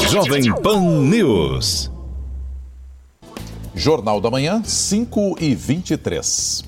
Jovem Pan News. Jornal da Manhã, 5h23.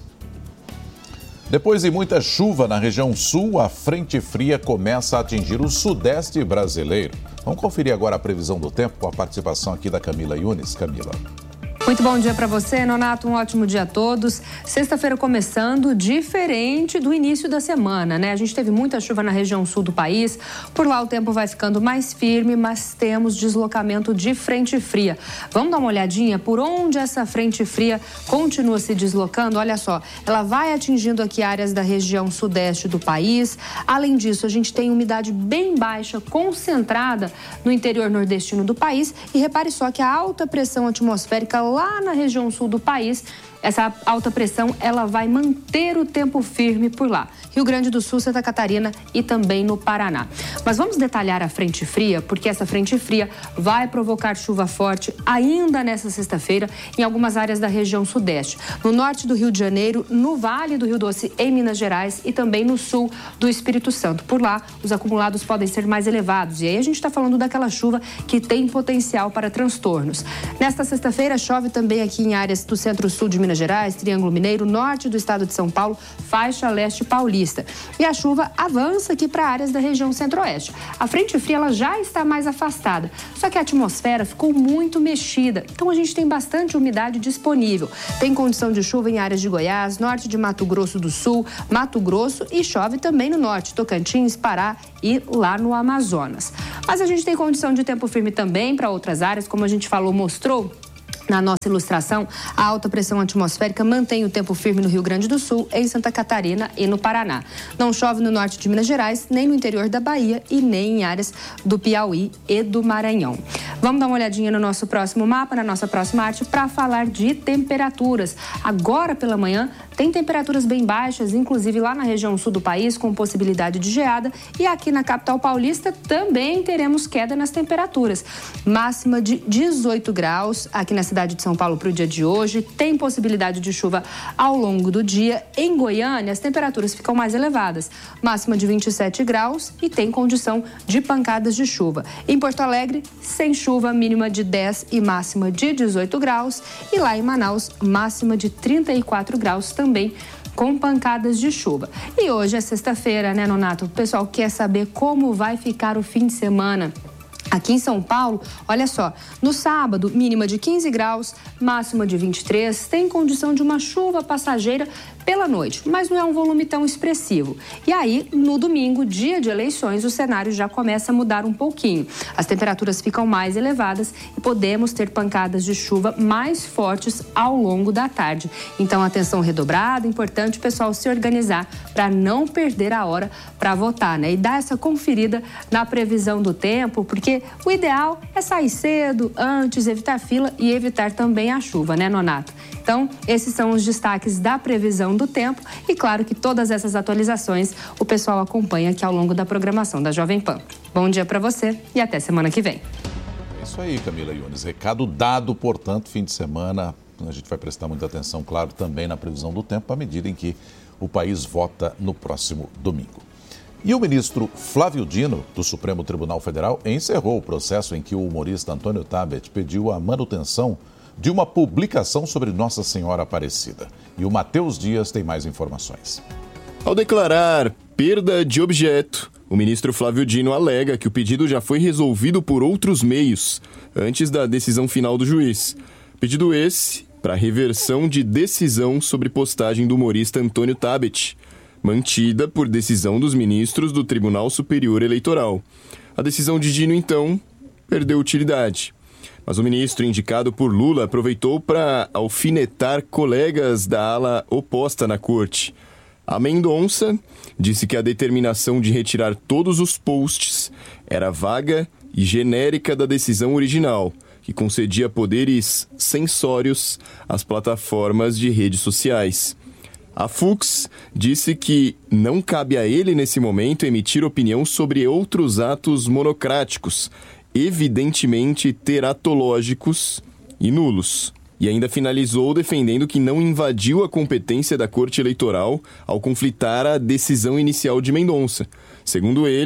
Depois de muita chuva na região sul, a frente fria começa a atingir o sudeste brasileiro. Vamos conferir agora a previsão do tempo com a participação aqui da Camila Yunes. Camila. Muito bom dia para você, Nonato. Um ótimo dia a todos. Sexta-feira começando diferente do início da semana, né? A gente teve muita chuva na região sul do país. Por lá o tempo vai ficando mais firme, mas temos deslocamento de frente fria. Vamos dar uma olhadinha por onde essa frente fria continua se deslocando? Olha só, ela vai atingindo aqui áreas da região sudeste do país. Além disso, a gente tem umidade bem baixa, concentrada no interior nordestino do país. E repare só que a alta pressão atmosférica lá na região sul do país, essa alta pressão, ela vai manter o tempo firme por lá. Rio Grande do Sul, Santa Catarina e também no Paraná. Mas vamos detalhar a frente fria, porque essa frente fria vai provocar chuva forte ainda nessa sexta-feira em algumas áreas da região sudeste. No norte do Rio de Janeiro, no Vale do Rio Doce, em Minas Gerais e também no sul do Espírito Santo. Por lá, os acumulados podem ser mais elevados. E aí a gente está falando daquela chuva que tem potencial para transtornos. Nesta sexta-feira, chove também aqui em áreas do centro-sul de Minas Gerais, Triângulo Mineiro, norte do estado de São Paulo, faixa leste paulista. E a chuva avança aqui para áreas da região centro-oeste. A frente fria ela já está mais afastada, só que a atmosfera ficou muito mexida, então a gente tem bastante umidade disponível. Tem condição de chuva em áreas de Goiás, norte de Mato Grosso do Sul, Mato Grosso e chove também no norte, Tocantins, Pará e lá no Amazonas. Mas a gente tem condição de tempo firme também para outras áreas, como a gente falou, mostrou na nossa ilustração, a alta pressão atmosférica mantém o tempo firme no Rio Grande do Sul, em Santa Catarina e no Paraná. Não chove no norte de Minas Gerais, nem no interior da Bahia e nem em áreas do Piauí e do Maranhão. Vamos dar uma olhadinha no nosso próximo mapa, na nossa próxima arte, para falar de temperaturas. Agora pela manhã, tem temperaturas bem baixas, inclusive lá na região sul do país, com possibilidade de geada. E aqui na capital paulista também teremos queda nas temperaturas. Máxima de 18 graus aqui na cidade de São Paulo para o dia de hoje. Tem possibilidade de chuva ao longo do dia. Em Goiânia, as temperaturas ficam mais elevadas. Máxima de 27 graus e tem condição de pancadas de chuva. Em Porto Alegre, sem chuva, mínima de 10 e máxima de 18 graus. E lá em Manaus, máxima de 34 graus também, com pancadas de chuva. E hoje é sexta-feira, né, Nonato? O pessoal quer saber como vai ficar o fim de semana. Aqui em São Paulo, olha só, no sábado, mínima de 15 graus, máxima de 23, tem condição de uma chuva passageira pela noite, mas não é um volume tão expressivo. E aí, no domingo, dia de eleições, o cenário já começa a mudar um pouquinho. As temperaturas ficam mais elevadas e podemos ter pancadas de chuva mais fortes ao longo da tarde. Então, atenção redobrada, importante o pessoal se organizar para não perder a hora para votar, né? E dar essa conferida na previsão do tempo, porque o ideal é sair cedo, antes, evitar fila e evitar também a chuva, né, Nonato? Então, esses são os destaques da previsão do tempo e claro que todas essas atualizações o pessoal acompanha aqui ao longo da programação da Jovem Pan. Bom dia para você e até semana que vem. É isso aí, Camila Yunes. Recado dado, portanto, fim de semana. A gente vai prestar muita atenção, claro, também na previsão do tempo à medida em que o país vota no próximo domingo. E o ministro Flávio Dino, do Supremo Tribunal Federal, encerrou o processo em que o humorista Antônio Tabet pediu a manutenção de uma publicação sobre Nossa Senhora Aparecida. E o Matheus Dias tem mais informações. Ao declarar perda de objeto, o ministro Flávio Dino alega que o pedido já foi resolvido por outros meios, antes da decisão final do juiz. Pedido esse para reversão de decisão sobre postagem do humorista Antônio Tabet, mantida por decisão dos ministros do Tribunal Superior Eleitoral. A decisão de Dino, então, perdeu utilidade. Mas o ministro, indicado por Lula, aproveitou para alfinetar colegas da ala oposta na corte. A Mendonça disse que a determinação de retirar todos os posts era vaga e genérica da decisão original, que concedia poderes censórios às plataformas de redes sociais. A Fux disse que não cabe a ele, nesse momento, emitir opinião sobre outros atos monocráticos, evidentemente teratológicos e nulos. E ainda finalizou defendendo que não invadiu a competência da Corte Eleitoral ao conflitar a decisão inicial de Mendonça. Segundo ele,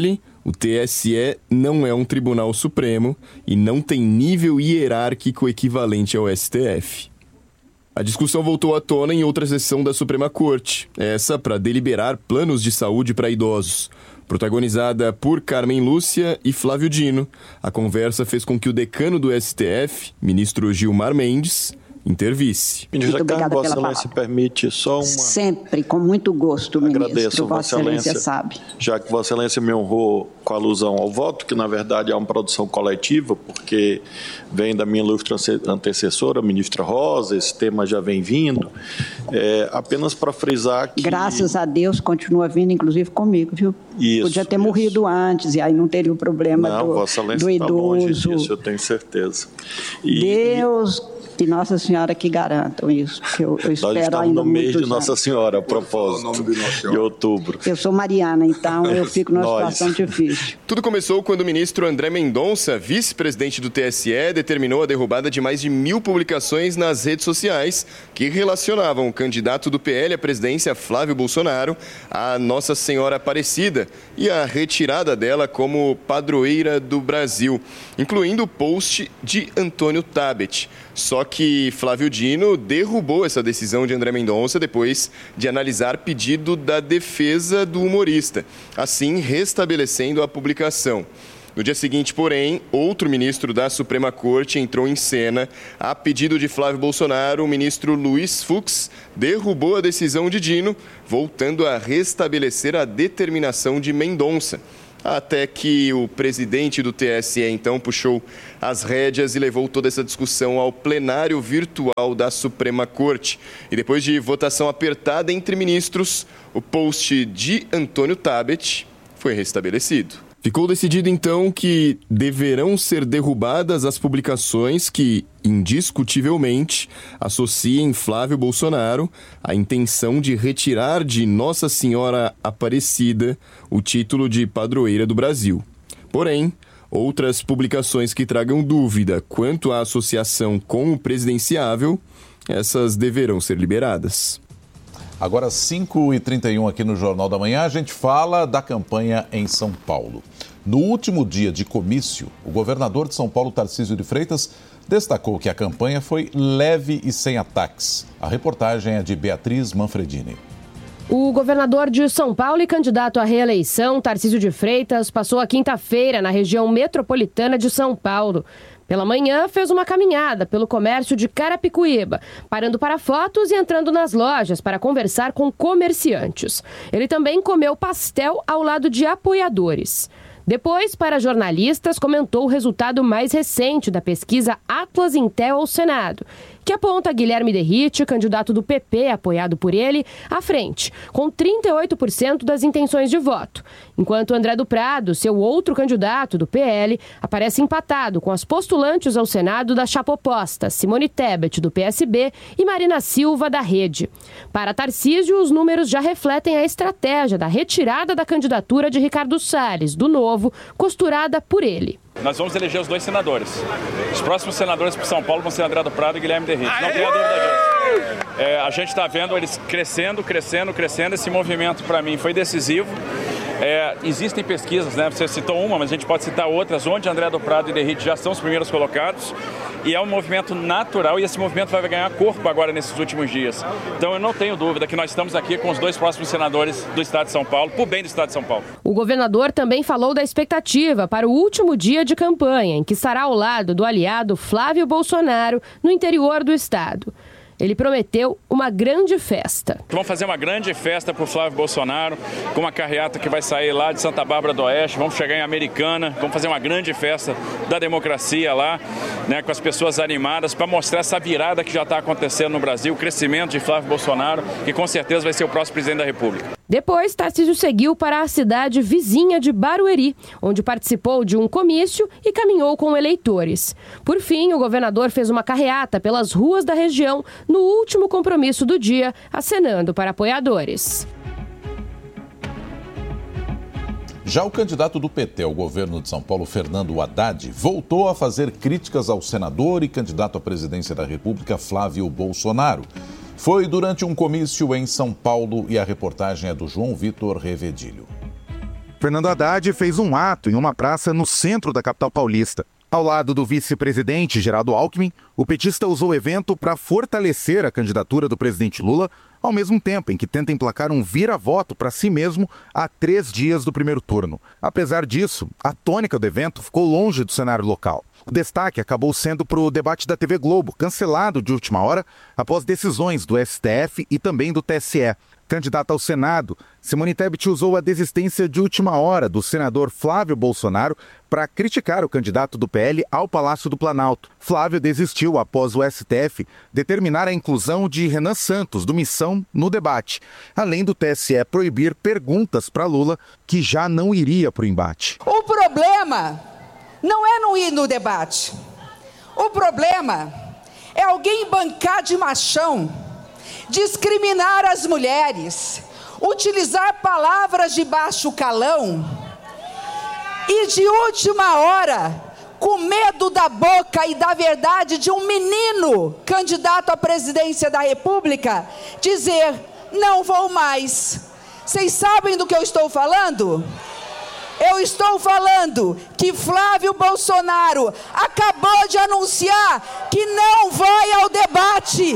o TSE não é um tribunal supremo e não tem nível hierárquico equivalente ao STF. A discussão voltou à tona em outra sessão da Suprema Corte, essa para deliberar planos de saúde para idosos. Protagonizada por Carmen Lúcia e Flávio Dino, a conversa fez com que o decano do STF, ministro Gilmar Mendes, intervisse. Ministra Carmen, Vossa Excelência permite só uma... Sempre, com muito gosto, ministro. Agradeço, Vossa Excelência sabe. Já que Vossa Excelência me honrou com alusão ao voto, que na verdade é uma produção coletiva, porque vem da minha ilustre antecessora, a ministra Rosa, esse tema já vem vindo, apenas para frisar que... Graças a Deus continua vindo, inclusive comigo, viu? Isso, podia ter morrido antes, e aí não teria o problema Vossa Excelência do idoso. Está longe disso, eu tenho certeza. Deus... E Nossa Senhora que garantam isso, porque eu espero ainda no mês de anos. Nossa Senhora, a propósito, de outubro. Eu sou mariana, então eu fico numa situação difícil. Tudo começou quando o ministro André Mendonça, vice-presidente do TSE, determinou a derrubada de mais de 1.000 publicações nas redes sociais que relacionavam o candidato do PL à presidência, Flávio Bolsonaro, a Nossa Senhora Aparecida e a retirada dela como padroeira do Brasil, incluindo o post de Antônio Tabet. Só que Flávio Dino derrubou essa decisão de André Mendonça depois de analisar pedido da defesa do humorista, assim restabelecendo a publicação. No dia seguinte, porém, outro ministro da Suprema Corte entrou em cena. A pedido de Flávio Bolsonaro, o ministro Luiz Fux derrubou a decisão de Dino, voltando a restabelecer a determinação de Mendonça. Até que o presidente do TSE, então, puxou as rédeas e levou toda essa discussão ao plenário virtual da Suprema Corte. E depois de votação apertada entre ministros, o post de Antônio Tabet foi restabelecido. Ficou decidido, então, que deverão ser derrubadas as publicações que, indiscutivelmente, associem Flávio Bolsonaro à intenção de retirar de Nossa Senhora Aparecida o título de padroeira do Brasil. Porém, outras publicações que tragam dúvida quanto à associação com o presidenciável, essas deverão ser liberadas. Agora, 5h31 aqui no Jornal da Manhã, a gente fala da campanha em São Paulo. No último dia de comício, o governador de São Paulo, Tarcísio de Freitas, destacou que a campanha foi leve e sem ataques. A reportagem é de Beatriz Manfredini. O governador de São Paulo e candidato à reeleição, Tarcísio de Freitas, passou a quinta-feira na região metropolitana de São Paulo. Pela manhã, fez uma caminhada pelo comércio de Carapicuíba, parando para fotos e entrando nas lojas para conversar com comerciantes. Ele também comeu pastel ao lado de apoiadores. Depois, para jornalistas, comentou o resultado mais recente da pesquisa Atlas Intel ao Senado, que aponta Guilherme Derrite, candidato do PP, apoiado por ele, à frente, com 38% das intenções de voto, enquanto André do Prado, seu outro candidato do PL, aparece empatado com as postulantes ao Senado da chapa oposta, Simone Tebet, do PSB, e Marina Silva, da Rede. Para Tarcísio, os números já refletem a estratégia da retirada da candidatura de Ricardo Salles, do Novo, costurada por ele. Nós vamos eleger os 2 senadores. Os próximos senadores para São Paulo vão ser André do Prado e Guilherme Derrite. Não tenha dúvida disso. A gente está vendo eles crescendo. Esse movimento, para mim, foi decisivo. Existem pesquisas, né? Você citou uma, mas a gente pode citar outras, onde André do Prado e Derrite já são os primeiros colocados. E é um movimento natural e esse movimento vai ganhar corpo agora nesses últimos dias. Então eu não tenho dúvida que nós estamos aqui com os 2 próximos senadores do Estado de São Paulo, por bem do Estado de São Paulo. O governador também falou da expectativa para o último dia de campanha, em que estará ao lado do aliado Flávio Bolsonaro no interior do estado. Ele prometeu uma grande festa. Vamos fazer uma grande festa para o Flávio Bolsonaro, com uma carreata que vai sair lá de Santa Bárbara do Oeste, vamos chegar em Americana, vamos fazer uma grande festa da democracia lá, né, com as pessoas animadas, para mostrar essa virada que já está acontecendo no Brasil, o crescimento de Flávio Bolsonaro, que com certeza vai ser o próximo presidente da República. Depois, Tarcísio seguiu para a cidade vizinha de Barueri, onde participou de um comício e caminhou com eleitores. Por fim, o governador fez uma carreata pelas ruas da região no último compromisso do dia, acenando para apoiadores. Já o candidato do PT ao governo de São Paulo, Fernando Haddad, voltou a fazer críticas ao senador e candidato à presidência da República, Flávio Bolsonaro. Foi durante um comício em São Paulo e a reportagem é do João Vitor Revedilho. Fernando Haddad fez um ato em uma praça no centro da capital paulista. Ao lado do vice-presidente Geraldo Alckmin, o petista usou o evento para fortalecer a candidatura do presidente Lula, ao mesmo tempo em que tenta emplacar um vira-voto para si mesmo a 3 dias do primeiro turno. Apesar disso, a tônica do evento ficou longe do cenário local. O destaque acabou sendo para o debate da TV Globo, cancelado de última hora após decisões do STF e também do TSE. Candidata ao Senado, Simone Tebet usou a desistência de última hora do senador Flávio Bolsonaro para criticar o candidato do PL ao Palácio do Planalto. Flávio desistiu após o STF determinar a inclusão de Renan Santos, do Missão, no debate, além do TSE proibir perguntas para Lula, que já não iria para o embate. O problema não é não ir no debate. O problema é alguém bancar de machão, discriminar as mulheres, utilizar palavras de baixo calão e de última hora, com medo da boca e da verdade de um menino candidato à presidência da República, dizer: não vou mais. Vocês sabem do que eu estou falando? Eu estou falando que Flávio Bolsonaro acabou de anunciar que não vai ao debate.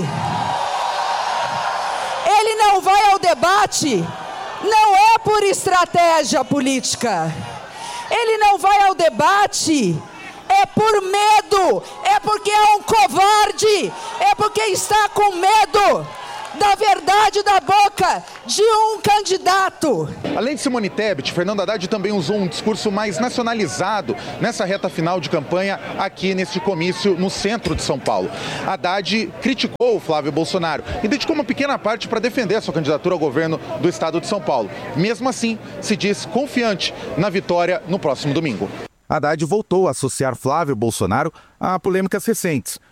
Ele não vai ao debate, não é por estratégia política. Ele não vai ao debate, é por medo, é porque é um covarde, é porque está com medo da verdade da boca de um candidato. Além de Simone Tebet, Fernando Haddad também usou um discurso mais nacionalizado nessa reta final de campanha aqui neste comício no centro de São Paulo. Haddad criticou o Flávio Bolsonaro e dedicou uma pequena parte para defender a sua candidatura ao governo do estado de São Paulo. Mesmo assim, se diz confiante na vitória no próximo domingo. Haddad voltou a associar Flávio Bolsonaro a polêmicas recentes,